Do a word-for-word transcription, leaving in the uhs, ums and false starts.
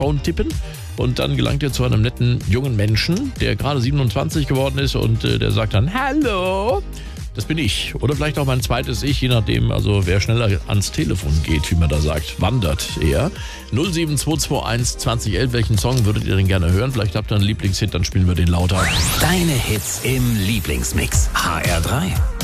Smartphone tippen und dann gelangt ihr zu einem netten jungen Menschen, der gerade siebenundzwanzig geworden ist und äh, der sagt dann, hallo, das bin ich. Oder vielleicht auch mein zweites Ich, je nachdem, also wer schneller ans Telefon geht, wie man da sagt, wandert er. null sieben zwei zwei eins zwanzig elf, welchen Song würdet ihr denn gerne hören? Vielleicht habt ihr einen Lieblingshit, dann spielen wir den lauter. Deine Hits im Lieblingsmix. H R drei.